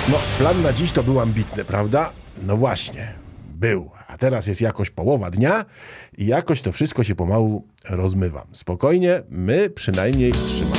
No, plan na dziś to był ambitny, prawda? No właśnie, był. A teraz jest jakoś połowa dnia i jakoś to wszystko się pomału rozmywam. Spokojnie, my przynajmniej trzymamy